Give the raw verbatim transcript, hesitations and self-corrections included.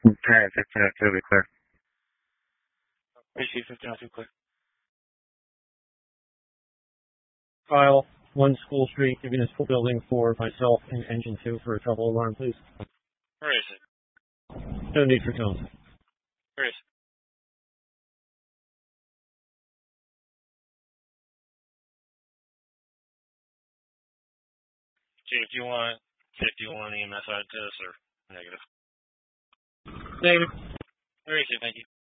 Alright, fifteen oh two, be clear. Receive fifteen oh two, clear. File one School Street, the municipal building for myself and engine two for a trouble alarm, please. Where is it? No need for tones. Where is it? Chief, do you want fifty-one E M S out to us or negative? Negative. Where is it? Thank you.